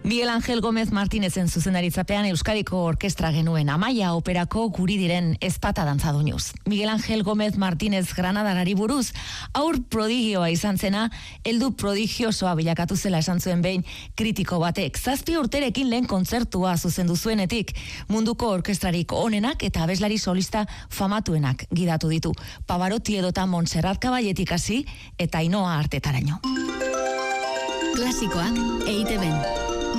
Miguel Ángel Gómez Martínezen zuzendaritzapean Euskadiko Orkestra genuen Amaia operako guri diren ezpata dantza doinuz. Miguel Ángel Gómez Martínez Granadarari buruz, aur prodigioa izan zena, heldu prodigiosoa bilakatu zela esan zuen behin kritiko batek. 7 urterekin lehen kontzertua zuzendu zuenetik, munduko orkestrarik onenak eta abeslari solista famatuenak gidatu ditu. Pavarotti edota Montserrat Caballetik hasi eta Ainhoa Artetaraino. Klasikoak EITB-n.